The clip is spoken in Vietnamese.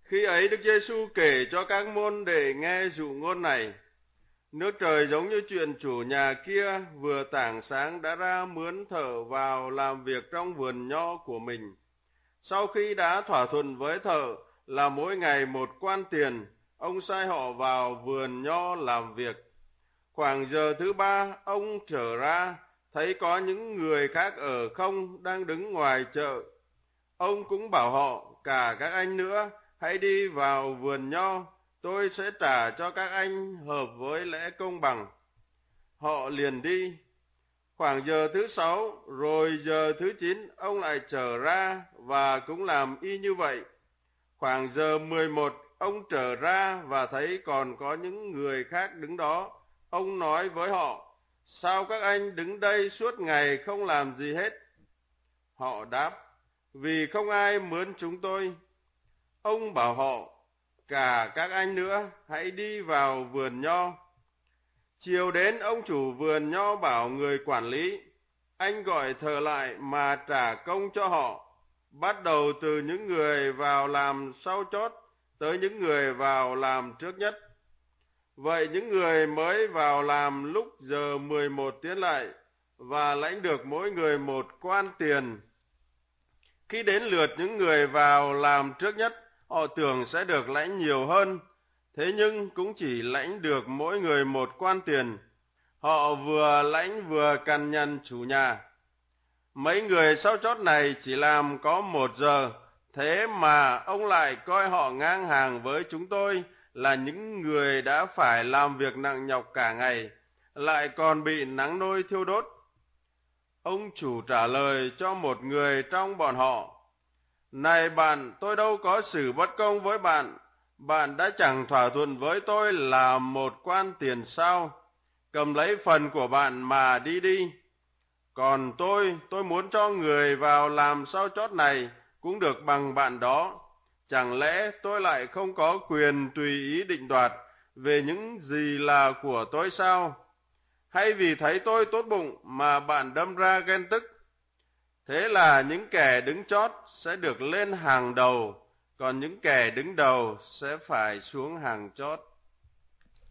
Khi ấy Đức Giêsu kể cho các môn đệ nghe dụ ngôn này: nước trời giống như chuyện chủ nhà kia vừa tảng sáng đã ra mướn thợ vào làm việc trong vườn nho của mình. Sau khi đã thỏa thuận với thợ là mỗi ngày một quan tiền, ông sai họ vào vườn nho làm việc. Khoảng giờ thứ ba, ông trở ra, thấy có những người khác ở không đang đứng ngoài chợ. Ông cũng bảo họ: cả các anh nữa, hãy đi vào vườn nho, tôi sẽ trả cho các anh hợp với lẽ công bằng. Họ liền đi. Khoảng giờ thứ 6, rồi giờ thứ 9, ông lại trở ra và cũng làm y như vậy. Khoảng giờ 11, ông trở ra và thấy còn có những người khác đứng đó. Ông nói với họ: sao các anh đứng đây suốt ngày không làm gì hết? Họ đáp: vì không ai mướn chúng tôi. Ông bảo họ: cả các anh nữa, hãy đi vào vườn nho. Chiều đến, ông chủ vườn nho bảo người quản lý: anh gọi thợ lại mà trả công cho họ, bắt đầu từ những người vào làm sau chót tới những người vào làm trước nhất. Vậy những người mới vào làm lúc giờ 11 tiến lại và lãnh được mỗi người một quan tiền. Khi đến lượt những người vào làm trước nhất, họ tưởng sẽ được lãnh nhiều hơn, thế nhưng cũng chỉ lãnh được mỗi người một quan tiền. Họ vừa lãnh vừa cằn nhằn chủ nhà. Mấy người sau chót này chỉ làm có 1 giờ, thế mà ông lại coi họ ngang hàng với chúng tôi là những người đã phải làm việc nặng nhọc cả ngày, lại còn bị nắng nôi thiêu đốt. Ông chủ trả lời cho một người trong bọn họ: này bạn, tôi đâu có xử bất công với bạn. Bạn đã chẳng thỏa thuận với tôi là một quan tiền sao? Cầm lấy phần của bạn mà đi đi. Còn tôi muốn cho người vào làm sau chót này cũng được bằng bạn đó. Chẳng lẽ tôi lại không có quyền tùy ý định đoạt về những gì là của tôi sao? Hay vì thấy tôi tốt bụng mà bạn đâm ra ghen tức? Thế là những kẻ đứng chót sẽ được lên hàng đầu, còn những kẻ đứng đầu sẽ phải xuống hàng chót.